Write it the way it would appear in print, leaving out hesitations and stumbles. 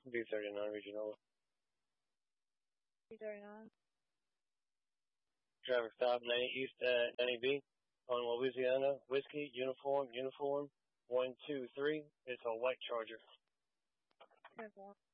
B39 Regional. B39. Traffic stop 90 East 90B on Louisiana. Whiskey, uniform, 123. It's a white Charger. 10-4.